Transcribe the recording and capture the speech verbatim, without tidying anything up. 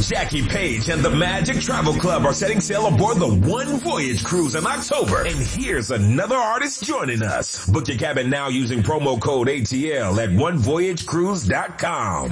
Jackie Page and the Magic Travel Club are setting sail aboard the One Voyage cruise in October. And here's another artist joining us. Book your cabin now using promo code A T L at one voyage cruise dot com.